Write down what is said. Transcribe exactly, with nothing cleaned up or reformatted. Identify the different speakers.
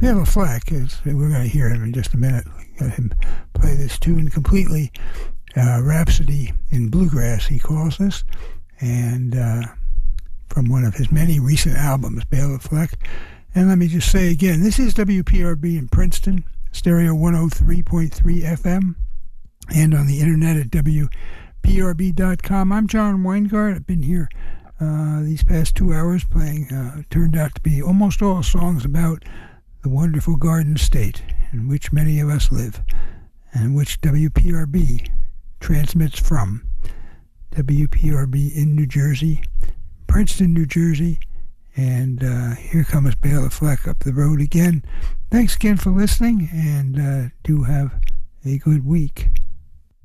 Speaker 1: Bela Fleck, is, we're going to hear him in just a minute. Got him play this tune completely. Uh, Rhapsody in Bluegrass, he calls this. And uh, from one of his many recent albums, Bela Fleck. And let me just say again, this is W P R B in Princeton, stereo one oh three point three F M, and on the internet at W P R B dot com. I'm John Weingart. I've been here uh, these past two hours playing, uh, turned out to be almost all songs about the wonderful Garden State in which many of us live, and which W P R B transmits from. W P R B in New Jersey, Princeton, New Jersey, and uh, here comes Bela Fleck up the road again. Thanks again for listening, and uh, do have a good week.